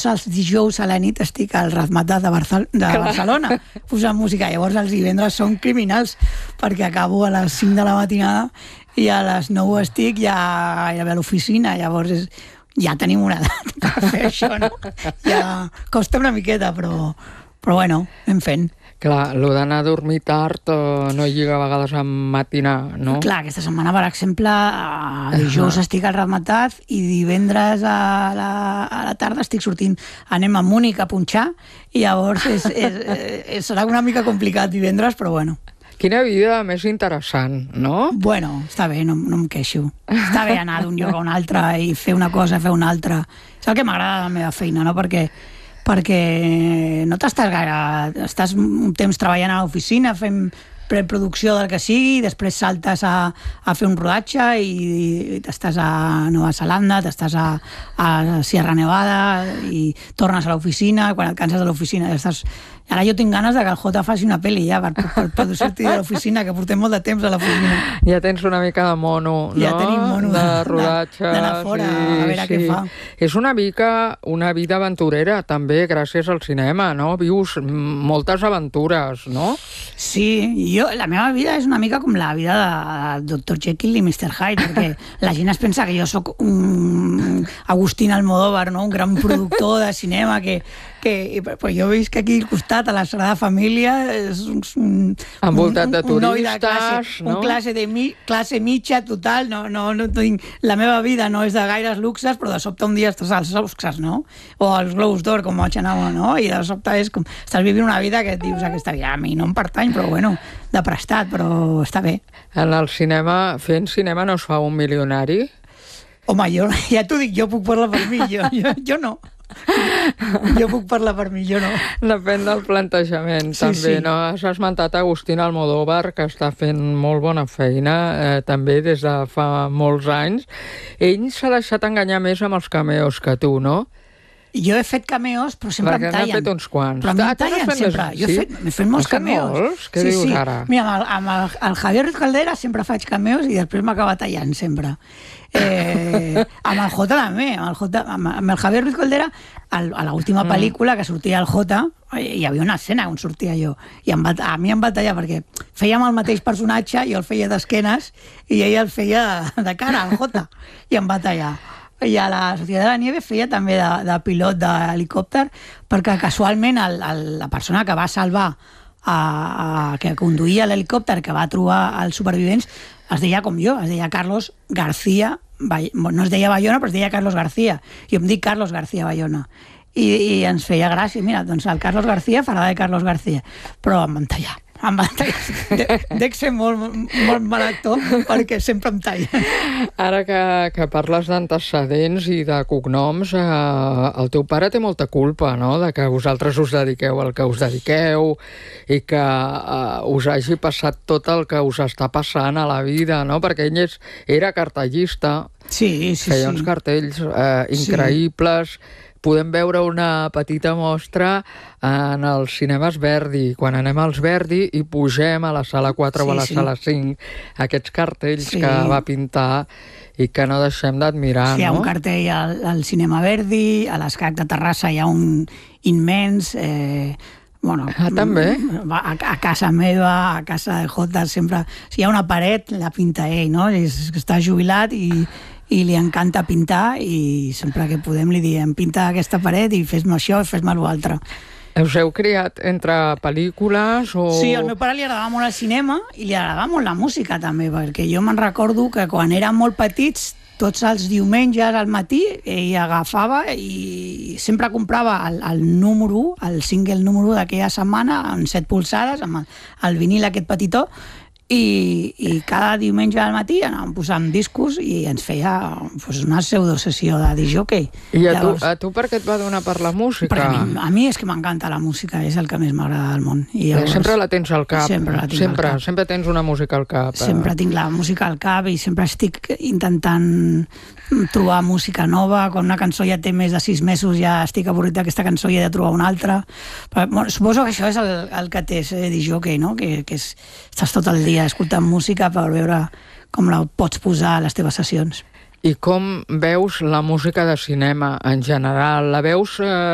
els dijous a la nit estic al Razmataz de Barcelona posant música. Llavors els divendres són criminals perquè acabo a les 5 de la matinada i a les 9 estic ja a l'oficina. Llavors ja tenim una edat per fer això, no? Ja costa una miqueta, però bueno, anem fent. Clar, el d'anar a dormir tard no lliga a vegades amb matinar, no? Clar, aquesta setmana, per exemple, dijous estic al Razmataz i divendres a la tarda estic sortint. Anem a Múnich a punxar i llavors serà una mica complicat divendres, però bueno. Quina vida més interessant, no? Bueno, està bé, no em queixo. Està bé anar d'un lloc a un altre i fer una cosa, fer una altra. És el que m'agrada de la meva feina, no? Perquè no t'estàs gaire... Estàs un temps treballant a l'oficina, fent preproducció del que sigui, després saltes a fer un rodatge i t'estàs a Nova Zelanda, t'estàs a Sierra Nevada i tornes a l'oficina, quan et canses de l'oficina ja estàs... Ara jo tinc ganes de que el Jota faci una pel·li ja per sortir de l'oficina, que portem molt de temps a l'oficina. Ja tens una mica de mono, no? Ja tenim mono de rodatge. D'anar fora, a veure què fa. És una mica una vida aventurera, també, gràcies al cinema, no? Vius moltes aventures, no? Sí, la meva vida és una mica com la vida de Dr. Jekyll i Mr. Hyde, perquè la gent es pensa que jo sóc un Agustín Almodóvar, no? Un gran productor de cinema però jo veig que aquí al costat, a la Sagrada Família, és envoltat de turistes, no? Classe mitja total, no tinc... La meva vida no és de gaires luxes, però de sobte un dia estàs als Oscars, no? O als Globus d'Or, com vaig anar, no? I de sobte és com... Estàs vivint una vida que et dius, aquesta vida a mi no em pertany, però bueno, de prestat, però està bé. En el cinema, fent cinema no es fa un milionari? Home, jo ja t'ho dic, jo puc parlar per mi, jo no. Jo puc parlar per mi, jo no. Depèn del plantejament, també, no? Has esmentat Agustín Almodóvar, que està fent molt bona feina, també des de fa molts anys. Ell s'ha deixat enganyar més amb els cameos que tu, no? Jo he fet cameos, però sempre em tallen. Perquè n'ha fet uns quants. Però a mi em tallen sempre. Jo he fet molts cameos. Molts? Què dius ara? Mira, amb el Javier Ruiz Caldera sempre faig cameos i després m'acaba tallant sempre. Amb el Jota també. Amb el Javier Ruiz Caldera, a l'última pel·lícula que sortia el Jota, hi havia una escena on sortia jo. I a mi em va tallar perquè fèiem el mateix personatge, jo el feia d'esquenes i ell el feia de cara, el Jota. I em va tallar. I a la Societat de la Nieve feia també de pilot d'helicòpter, perquè casualment la persona que va salvar, que conduïa l'helicòpter, que va trobar els supervivents, es deia com jo, es deia Carlos García, no es deia Bayona, però es deia Carlos García. Jo em dic Carlos García Bayona. I ens feia gràcia, mira, doncs el Carlos García farà de Carlos García, però em van tallar. Dec ser molt mal actor perquè sempre em talla. Ara que parles d'antecedents i de cognoms, el teu pare té molta culpa, no?, de que vosaltres us dediqueu al que us dediqueu i que us hagi passat tot el que us està passant a la vida, no?, perquè ell era cartellista. Sí. Feia uns cartells increïbles. Podem veure una petita mostra en els cinemes Verdi, quan anem als Verdi i pugem a la sala 4 o a la sala 5, aquests cartells que va pintar i que no deixem d'admirar, no? Hi ha un cartell al cinema Verdi, a l'Escac de Terrassa hi ha un immens... també? A casa meva, a casa de Jota, sempre... Si hi ha una paret, la pinta ell, no? Està jubilat i li encanta pintar i sempre que podem li diem pinta aquesta paret i fes-me això i fes-me l'altre. Us heu criat entre pel·lícules o...? Sí, al meu pare li agradava molt el cinema i li agradava molt la música també, perquè jo me'n recordo que quan érem molt petits, tots els diumenges al matí ell agafava i sempre comprava el número, el single número d'aquella setmana amb 7 polsades, amb el vinil aquest petitó, i cada diumenge al matí anàvem posant discos i ens feia una pseudosessió de disc-jockey. I a tu per què et va donar per la música? A mi és que m'encanta la música, és el que més m'agrada del món. Sempre la tens al cap. Sempre tens una música al cap. Sempre tinc la música al cap i sempre estic intentant trobar música nova. Quan una cançó ja té més de 6 mesos ja estic avorrit d'aquesta cançó i he de trobar una altra. Suposo que això és el que té ser disc-jockey, no? Que estàs tot el dia escoltant música per veure com la pots posar a les teves sessions. I com veus la música de cinema en general? La veus